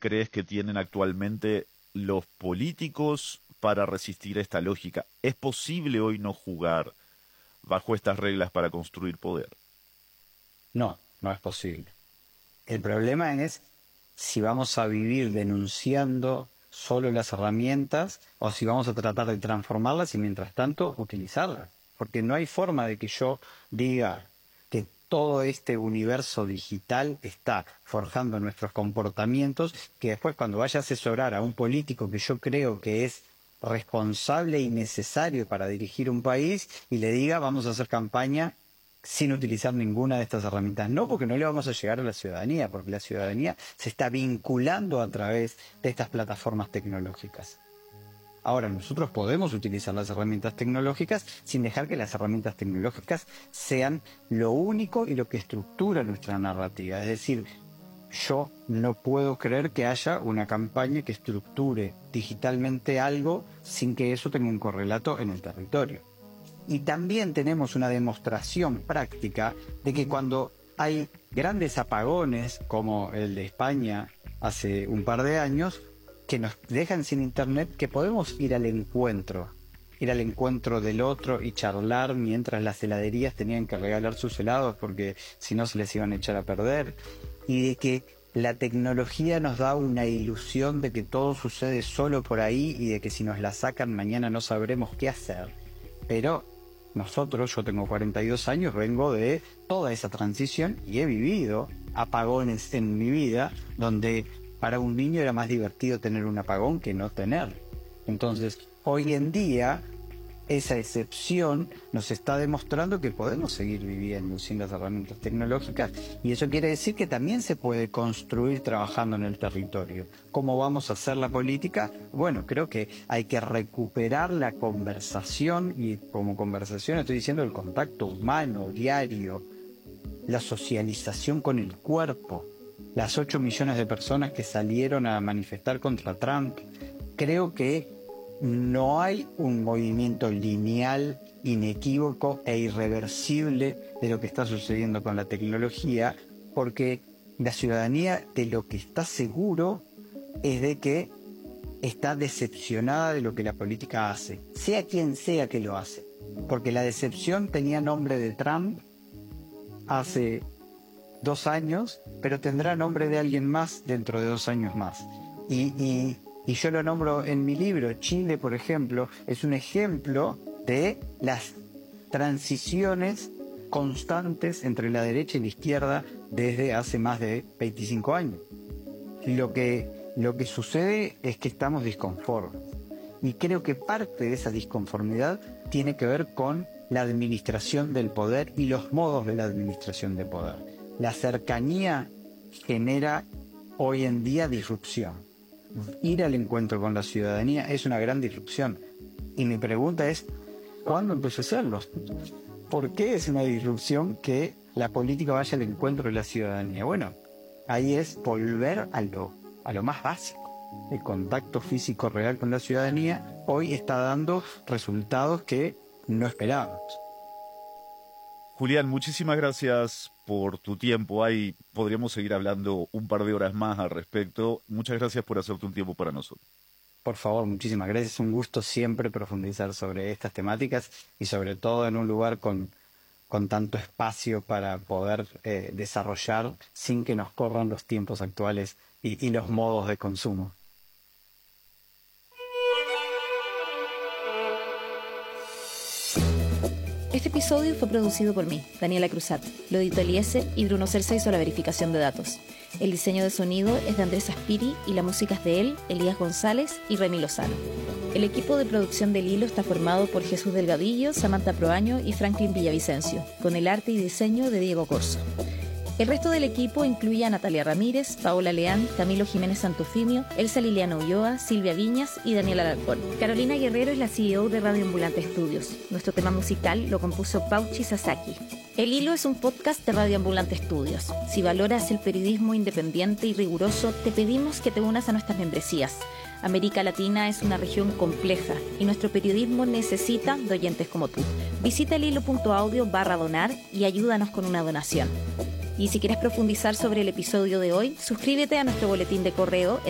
crees que tienen actualmente los políticos para resistir esta lógica? ¿Es posible hoy no jugar bajo estas reglas para construir poder? No, no es posible. El problema es si vamos a vivir denunciando solo las herramientas o si vamos a tratar de transformarlas y mientras tanto utilizarlas. Porque no hay forma de que yo diga que todo este universo digital está forjando nuestros comportamientos, que después cuando vaya a asesorar a un político que yo creo que es responsable y necesario para dirigir un país y le diga vamos a hacer campaña sin utilizar ninguna de estas herramientas. No porque no le vamos a llegar a la ciudadanía, porque la ciudadanía se está vinculando a través de estas plataformas tecnológicas. Ahora, nosotros podemos utilizar las herramientas tecnológicas sin dejar que las herramientas tecnológicas sean lo único y lo que estructura nuestra narrativa. Es decir, yo no puedo creer que haya una campaña que estructure digitalmente algo sin que eso tenga un correlato en el territorio. Y también tenemos una demostración práctica de que cuando hay grandes apagones, como el de España hace un par de años, que nos dejan sin internet, que podemos ir al encuentro del otro y charlar mientras las heladerías tenían que regalar sus helados porque si no se les iban a echar a perder, y de que la tecnología nos da una ilusión de que todo sucede solo por ahí y de que si nos la sacan mañana no sabremos qué hacer. Pero nosotros, yo tengo 42 años, vengo de toda esa transición y he vivido apagones en mi vida donde para un niño era más divertido tener un apagón que no tener. Entonces, hoy en día, esa excepción nos está demostrando que podemos seguir viviendo sin las herramientas tecnológicas y eso quiere decir que también se puede construir trabajando en el territorio. ¿Cómo vamos a hacer la política? Bueno, creo que hay que recuperar la conversación y como conversación estoy diciendo el contacto humano, diario, la socialización con el cuerpo. Las 8 millones de personas que salieron a manifestar contra Trump, creo que no hay un movimiento lineal, inequívoco e irreversible de lo que está sucediendo con la tecnología, porque la ciudadanía de lo que está seguro es de que está decepcionada de lo que la política hace, sea quien sea que lo hace, porque la decepción tenía nombre de Trump hace 2 años, pero tendrá nombre de alguien más dentro de 2 años más. Y yo lo nombro en mi libro. Chile, por ejemplo, es un ejemplo de las transiciones constantes entre la derecha y la izquierda desde hace más de 25 años. Lo que sucede es que estamos disconformes. Y creo que parte de esa disconformidad tiene que ver con la administración del poder y los modos de la administración del poder. La cercanía genera hoy en día disrupción. Ir al encuentro con la ciudadanía es una gran disrupción. Y mi pregunta es, ¿cuándo empezó a serlo? ¿Por qué es una disrupción que la política vaya al encuentro de la ciudadanía? Bueno, ahí es volver a lo más básico. El contacto físico real con la ciudadanía hoy está dando resultados que no esperábamos. Julián, muchísimas gracias por tu tiempo. Ahí podríamos seguir hablando un par de horas más al respecto. Muchas gracias por hacerte un tiempo para nosotros. Por favor, muchísimas gracias. Es un gusto siempre profundizar sobre estas temáticas y sobre todo en un lugar con tanto espacio para poder desarrollar sin que nos corran los tiempos actuales y los modos de consumo. Este episodio fue producido por mí, Daniela Cruzat. Lo editó Eliezer y Bruno Celsa hizo la verificación de datos. El diseño de sonido es de Andrés Aspiri y la música es de él, Elías González y Remy Lozano. El equipo de producción del Hilo está formado por Jesús Delgadillo, Samantha Proaño y Franklin Villavicencio, con el arte y diseño de Diego Corso. El resto del equipo incluye a Natalia Ramírez, Paola Leán, Camilo Jiménez Santofimio, Elsa Liliana Ulloa, Silvia Viñas y Daniela Alarcón. Carolina Guerrero es la CEO de Radio Ambulante Estudios. Nuestro tema musical lo compuso Pauchi Sasaki. El Hilo es un podcast de Radio Ambulante Estudios. Si valoras el periodismo independiente y riguroso, te pedimos que te unas a nuestras membresías. América Latina es una región compleja y nuestro periodismo necesita de oyentes como tú. Visita elhilo.audio/donar y ayúdanos con una donación. Y si quieres profundizar sobre el episodio de hoy, suscríbete a nuestro boletín de correo